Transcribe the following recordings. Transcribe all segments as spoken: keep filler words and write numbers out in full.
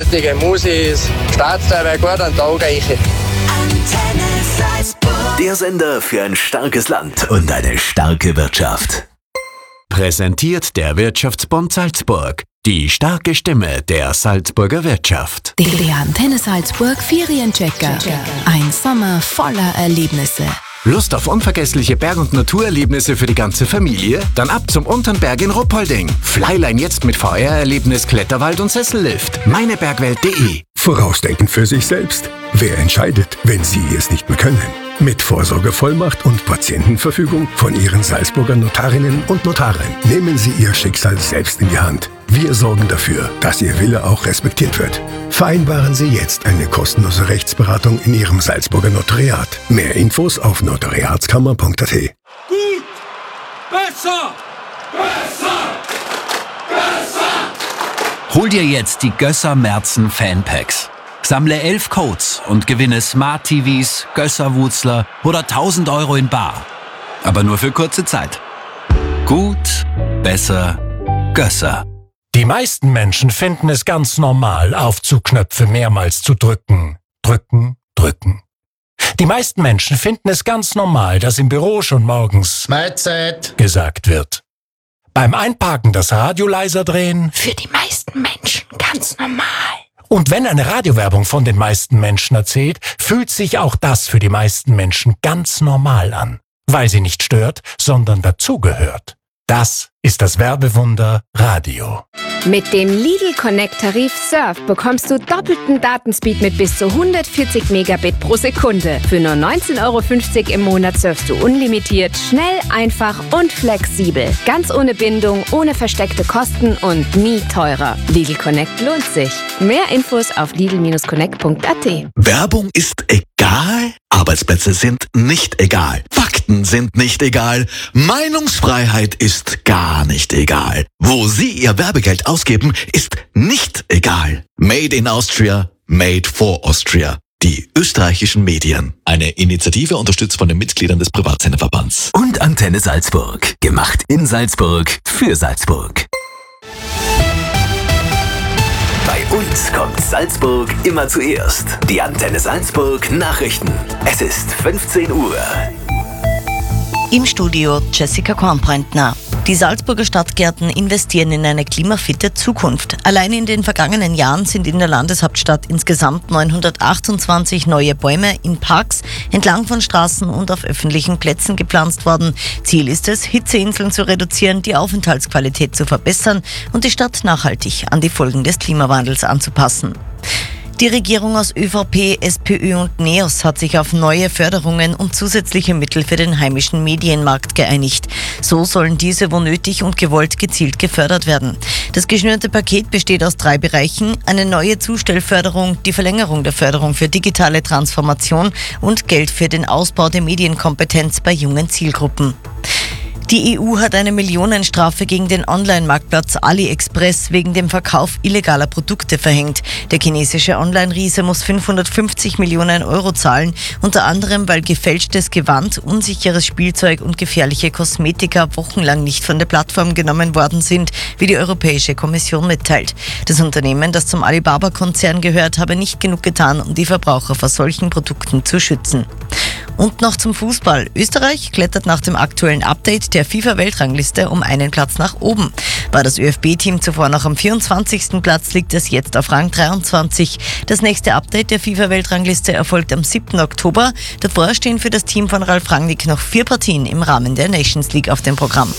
lustige Musik, Staatsteil gut an den Tag reichen. Der Sender für ein starkes Land und eine starke Wirtschaft. Präsentiert der Wirtschaftsbund Salzburg. Die starke Stimme der Salzburger Wirtschaft. Der Antenne Salzburg Ferienchecker. Ein Sommer voller Erlebnisse. Lust auf unvergessliche Berg- und Naturerlebnisse für die ganze Familie? Dann ab zum Unternberg in Ruppolding. Flyline jetzt mit V R-Erlebnis, Kletterwald und Sessellift. meinebergwelt punkt de. Vorausdenken für sich selbst. Wer entscheidet, wenn Sie es nicht mehr können? Mit Vorsorgevollmacht und Patientenverfügung von Ihren Salzburger Notarinnen und Notaren. Nehmen Sie Ihr Schicksal selbst in die Hand. Wir sorgen dafür, dass Ihr Wille auch respektiert wird. Vereinbaren Sie jetzt eine kostenlose Rechtsberatung in Ihrem Salzburger Notariat. Mehr Infos auf notariatskammer punkt at. Gut! Besser! Besser! Besser! Hol dir jetzt die Gösser Merzen Fanpacks. Sammle elf Codes und gewinne Smart T Vs, Gösser-Wutzler oder tausend Euro in bar. Aber nur für kurze Zeit. Gut, besser, Gösser. Die meisten Menschen finden es ganz normal, Aufzugknöpfe mehrmals zu drücken. Drücken, drücken. Die meisten Menschen finden es ganz normal, dass im Büro schon morgens Mahlzeit gesagt wird. Beim Einparken das Radio leiser drehen. Für die meisten Menschen ganz normal. Und wenn eine Radiowerbung von den meisten Menschen erzählt, fühlt sich auch das für die meisten Menschen ganz normal an, weil sie nicht stört, sondern dazugehört. Das ist das Werbewunder Radio. Mit dem Lidl Connect Tarif Surf bekommst du doppelten Datenspeed mit bis zu hundertvierzig Megabit pro Sekunde. Für nur neunzehn Euro fünfzig im Monat surfst du unlimitiert, schnell, einfach und flexibel. Ganz ohne Bindung, ohne versteckte Kosten und nie teurer. Lidl Connect lohnt sich. Mehr Infos auf lidl connect punkt at. Werbung ist egal, Arbeitsplätze sind nicht egal, Fakten sind nicht egal, Meinungsfreiheit ist gar nicht egal. Wo Sie Ihr Werbegeld ausgeben, ist nicht egal. Made in Austria, made for Austria. Die österreichischen Medien. Eine Initiative unterstützt von den Mitgliedern des Privatsenderverbands. Und Antenne Salzburg. Gemacht in Salzburg für Salzburg. Bei uns kommt Salzburg immer zuerst. Die Antenne Salzburg Nachrichten. Es ist fünfzehn Uhr. Im Studio Jessica Kornbrentner. Die Salzburger Stadtgärten investieren in eine klimafitte Zukunft. Allein in den vergangenen Jahren sind in der Landeshauptstadt insgesamt neunhundertachtundzwanzig neue Bäume in Parks, entlang von Straßen und auf öffentlichen Plätzen gepflanzt worden. Ziel ist es, Hitzeinseln zu reduzieren, die Aufenthaltsqualität zu verbessern und die Stadt nachhaltig an die Folgen des Klimawandels anzupassen. Die Regierung aus ÖVP, SPÖ und NEOS hat sich auf neue Förderungen und zusätzliche Mittel für den heimischen Medienmarkt geeinigt. So sollen diese wo nötig und gewollt gezielt gefördert werden. Das geschnürte Paket besteht aus drei Bereichen: eine neue Zustellförderung, die Verlängerung der Förderung für digitale Transformation und Geld für den Ausbau der Medienkompetenz bei jungen Zielgruppen. Die E U hat eine Millionenstrafe gegen den Online-Marktplatz AliExpress wegen dem Verkauf illegaler Produkte verhängt. Der chinesische Online-Riese muss fünfhundertfünfzig Millionen Euro zahlen, unter anderem weil gefälschtes Gewand, unsicheres Spielzeug und gefährliche Kosmetika wochenlang nicht von der Plattform genommen worden sind, wie die Europäische Kommission mitteilt. Das Unternehmen, das zum Alibaba-Konzern gehört, habe nicht genug getan, um die Verbraucher vor solchen Produkten zu schützen. Und noch zum Fußball. Österreich klettert nach dem aktuellen Update der FIFA-Weltrangliste um einen Platz nach oben. War das ÖFB-Team zuvor noch am vierundzwanzigsten Platz, liegt es jetzt auf Rang dreiundzwanzig. Das nächste Update der FIFA-Weltrangliste erfolgt am siebten Oktober. Davor stehen für das Team von Ralf Rangnick noch vier Partien im Rahmen der Nations League auf dem Programm.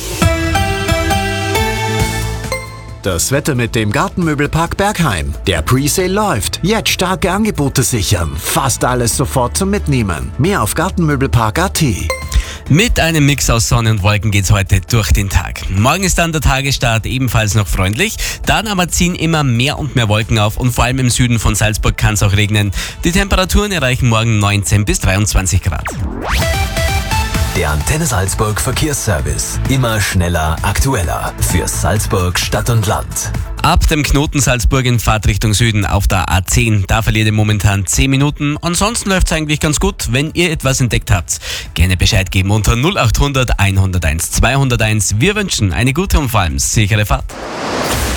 Das Wetter mit dem Gartenmöbelpark Bergheim. Der Presale läuft. Jetzt starke Angebote sichern. Fast alles sofort zum Mitnehmen. Mehr auf gartenmöbelpark punkt at. Mit einem Mix aus Sonne und Wolken geht's heute durch den Tag. Morgen ist dann der Tagesstart ebenfalls noch freundlich. Dann aber ziehen immer mehr und mehr Wolken auf und vor allem im Süden von Salzburg kann es auch regnen. Die Temperaturen erreichen morgen neunzehn bis dreiundzwanzig Grad. Der Antenne Salzburg Verkehrsservice. Immer schneller, aktueller. Für Salzburg Stadt und Land. Ab dem Knoten Salzburg in Fahrtrichtung Süden auf der A zehn, da verliert ihr momentan zehn Minuten. Ansonsten läuft es eigentlich ganz gut. Wenn ihr etwas entdeckt habt, gerne Bescheid geben unter null acht hundert, hundert eins, zweihunderteins. Wir wünschen eine gute und vor allem sichere Fahrt.